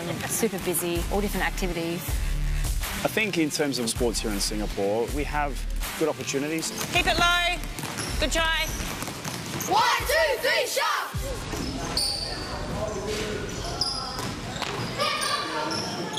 super busy, all different activities. I think in terms of sports here in Singapore, we have good opportunities. Keep it low. Good try. 1, 2, 3, shot!